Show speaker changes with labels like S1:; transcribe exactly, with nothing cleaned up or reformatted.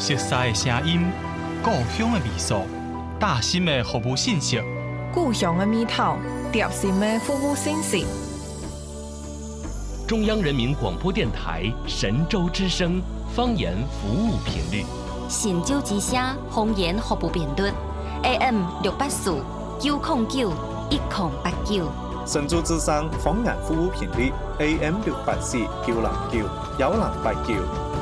S1: 熟悉的声音，故乡的味素，大心的服务信息，
S2: 故乡的味道，贴心的服务信息。
S3: 中央人民广播电台神州之声方言服务频率，
S4: 神州之声方言服务频率 A M 六八四九零九一零八九。
S5: 神州之声方言服务频率 A M 六八四九零九幺零八九。